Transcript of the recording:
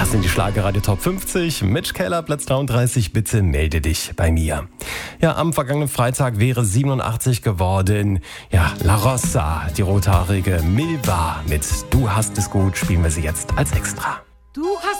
Das sind die Schlagerradio Top 50. Mitch Keller, Platz 33. Bitte melde dich bei mir. Ja, am vergangenen Freitag wäre 87 geworden. Ja, La Rosa, die rothaarige Milva mit Du hast es gut, spielen wir sie jetzt als Extra. Du hast